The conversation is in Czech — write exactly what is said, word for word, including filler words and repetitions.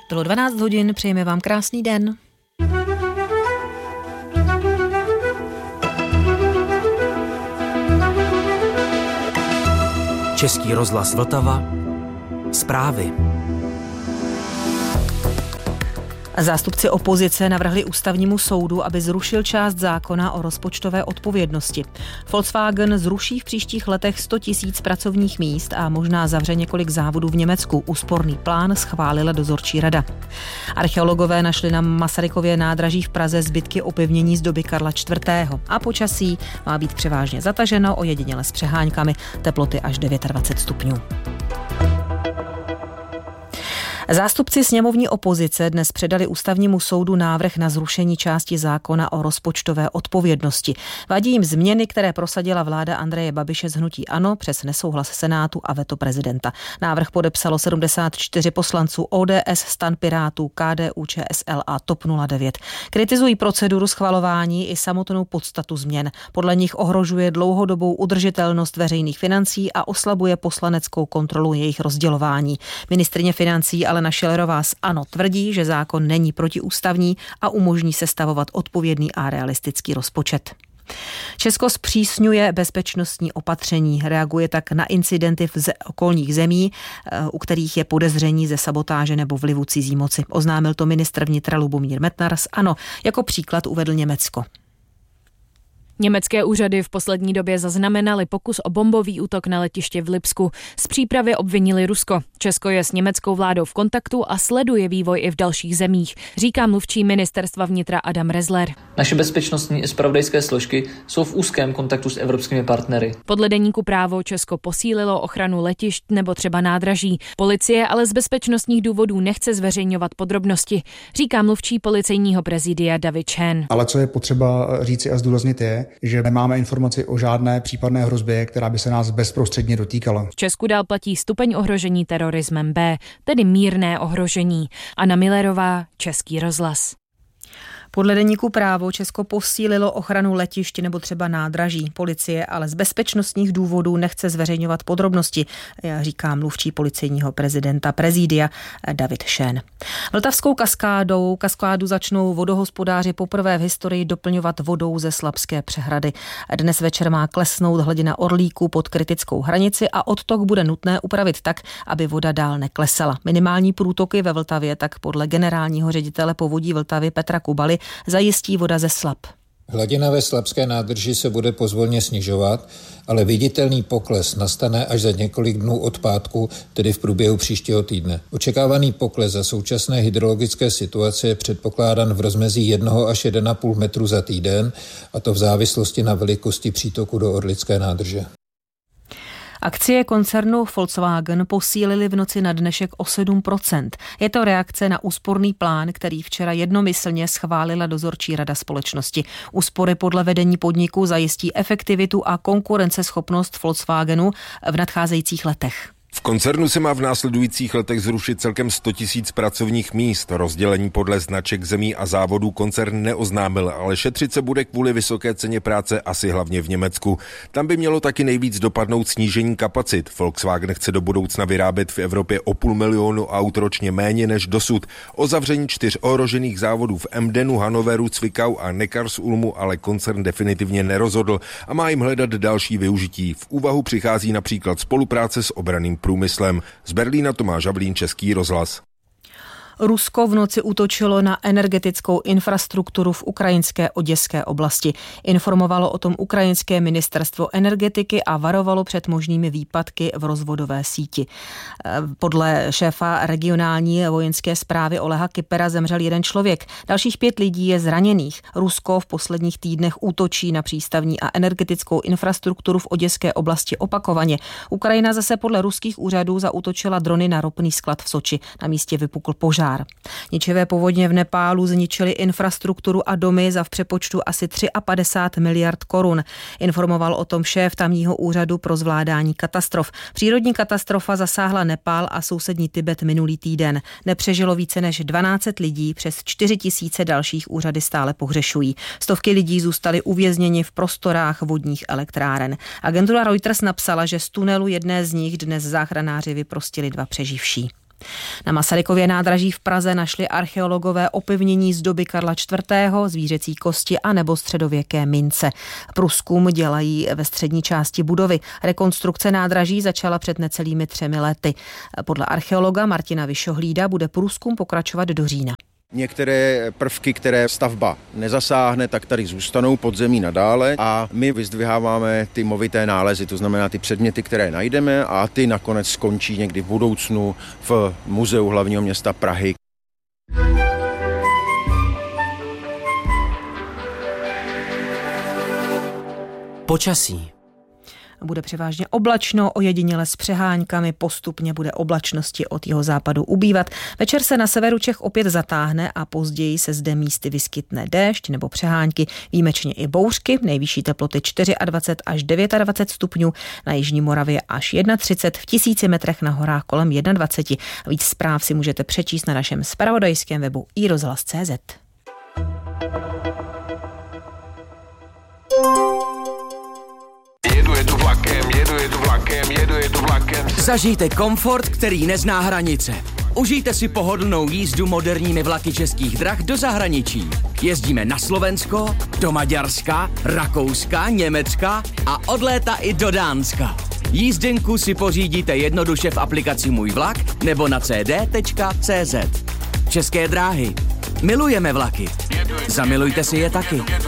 Bylo dvanáct hodin, přejeme vám krásný den. Český rozhlas Vltava. Zprávy. Zástupci opozice navrhli ústavnímu soudu, aby zrušil část zákona o rozpočtové odpovědnosti. Volkswagen zruší v příštích letech sto tisíc pracovních míst a možná zavře několik závodů v Německu. Úsporný plán schválila dozorčí rada. Archeologové našli na Masarykově nádraží v Praze zbytky opevnění z doby Karla čtvrtého. A počasí má být převážně zataženo, ojediněle s přeháňkami, teploty až dvacet devět stupňů. Zástupci sněmovní opozice dnes předali ústavnímu soudu návrh na zrušení části zákona o rozpočtové odpovědnosti. Vadí jim změny, které prosadila vláda Andreje Babiše z hnutí ANO přes nesouhlas Senátu a veto prezidenta. Návrh podepsalo sedmdesát čtyři poslanců O D S, STAN, Pirátů, K D U Č S L a T O P nula devět. Kritizují proceduru schvalování i samotnou podstatu změn. Podle nich ohrožuje dlouhodobou udržitelnost veřejných financí a oslabuje poslaneckou kontrolu jejich rozdělování. Ministryně financí ale Alena Schillerová z ANO tvrdí, že zákon není protiústavní a umožní sestavovat odpovědný a realistický rozpočet. Česko zpřísňuje bezpečnostní opatření, reaguje tak na incidenty v okolních zemí, u kterých je podezření ze sabotáže nebo vlivu cizí moci. Oznámil to ministr vnitra Lubomír Metnar z ANO. Jako příklad uvedl Německo. Německé úřady v poslední době zaznamenaly pokus o bombový útok na letiště v Lipsku. Z přípravy obvinili Rusko. Česko je s německou vládou v kontaktu a sleduje vývoj i v dalších zemích, říká mluvčí ministerstva vnitra Adam Rezler. Naše bezpečnostní i zpravodajské složky jsou v úzkém kontaktu s evropskými partnery. Podle deníku Právo Česko posílilo ochranu letišť nebo třeba nádraží. Policie ale z bezpečnostních důvodů nechce zveřejňovat podrobnosti, říká mluvčí policejního prezidia David Chen. Ale co je potřeba říci a zdůraznit je, že nemáme informaci o žádné případné hrozbě, která by se nás bezprostředně dotýkala. V Česku dál platí stupeň ohrožení terorismem B, tedy mírné ohrožení. Anna Millerová, Český rozhlas. Podle deníku Právo Česko posílilo ochranu letišť nebo třeba nádraží. Policie ale z bezpečnostních důvodů nechce zveřejňovat podrobnosti, říká mluvčí policejního prezidenta prezidia David Chen. Vltavskou kaskádou kaskádu začnou vodohospodáři poprvé v historii doplňovat vodou ze Slabské přehrady. Dnes večer má klesnout hladina Orlíku pod kritickou hranici a odtok bude nutné upravit tak, aby voda dál neklesala. Minimální průtoky ve Vltavě tak podle generálního ředitele povodí Vltavy Petra Kubaly zajistí voda ze Slab. Hladina ve Slabské nádrži se bude pozvolně snižovat, ale viditelný pokles nastane až za několik dnů od pátku, tedy v průběhu příštího týdne. Očekávaný pokles za současné hydrologické situace je předpokládán v rozmezí jednoho až jedna a půl metru za týden, a to v závislosti na velikosti přítoku do Orlické nádrže. Akcie koncernu Volkswagen posílily v noci na dnešek o sedm procent. Je to reakce na úsporný plán, který včera jednomyslně schválila dozorčí rada společnosti. Úspory podle vedení podniku zajistí efektivitu a konkurenceschopnost Volkswagenu v nadcházejících letech. V koncernu se má v následujících letech zrušit celkem sto tisíc pracovních míst. Rozdělení podle značek zemí a závodů koncern neoznámil, ale šetřit se bude kvůli vysoké ceně práce asi hlavně v Německu. Tam by mělo taky nejvíc dopadnout snížení kapacit. Volkswagen chce do budoucna vyrábět v Evropě o půl milionu aut ročně méně než dosud. O zavření čtyř ohrožených závodů v Emdenu, Hannoveru, Zwickau a Neckarsulmu ale koncern definitivně nerozhodl a má jim hledat další využití. V úvahu přichází například spolupráce s obranným průmyslem. Z Berlína Tomáš Havlín, Český rozhlas. Rusko v noci útočilo na energetickou infrastrukturu v ukrajinské Oděské oblasti. Informovalo o tom ukrajinské ministerstvo energetiky a varovalo před možnými výpadky v rozvodové síti. Podle šéfa regionální vojenské správy Oleha Kypera zemřel jeden člověk. Dalších pět lidí je zraněných. Rusko v posledních týdnech útočí na přístavní a energetickou infrastrukturu v Oděské oblasti opakovaně. Ukrajina zase podle ruských úřadů zaútočila drony na ropný sklad v Soči. Na místě vypukl požár. Ničivé povodně v Nepálu zničily infrastrukturu a domy za v přepočtu asi padesát tři miliard korun. Informoval o tom šéf tamního úřadu pro zvládání katastrof. Přírodní katastrofa zasáhla Nepál a sousední Tibet minulý týden. Nepřežilo více než dvanáct set lidí, přes čtyři tisíce dalších úřady stále pohřešují. Stovky lidí zůstaly uvězněni v prostorách vodních elektráren. Agentura Reuters napsala, že z tunelu jedné z nich dnes záchranáři vyprostili dva přeživší. Na Masarykově nádraží v Praze našli archeologové opevnění z doby Karla čtvrtého, zvířecí kosti a nebo středověké mince. Průzkum dělají ve střední části budovy. Rekonstrukce nádraží začala před necelými třemi lety. Podle archeologa Martina Vyšohlída bude průzkum pokračovat do října. Některé prvky, které stavba nezasáhne, tak tady zůstanou pod zemí nadále a my vyzdviháváme ty movité nálezy, to znamená ty předměty, které najdeme a ty nakonec skončí někdy v budoucnu v Muzeu hlavního města Prahy. Počasí. Bude převážně oblačno, ojediněle s přeháňkami, postupně bude oblačnosti od jihozápadu ubývat. Večer se na severu Čech opět zatáhne a později se zde místy vyskytne déšť nebo přeháňky, výjimečně i bouřky, nejvyšší teploty dvacet čtyři až dvacet devět stupňů, na jižní Moravě až třicet jedna, v tisíci metrech na horách kolem dvacet jedna. Víc zpráv si můžete přečíst na našem zpravodajském webu i rozhlas tečka cé zet. Jedu, jedu vlakem, jedu, jedu vlakem, jedu, jedu vlakem. Zažijte komfort, který nezná hranice. Užijte si pohodlnou jízdu moderními vlaky Českých drah do zahraničí. Jezdíme na Slovensko, do Maďarska, Rakouska, Německa a od léta i do Dánska. Jízdenku si pořídíte jednoduše v aplikaci Můj vlak nebo na c d tečka c z. České dráhy. Milujeme vlaky. Zamilujte si je taky.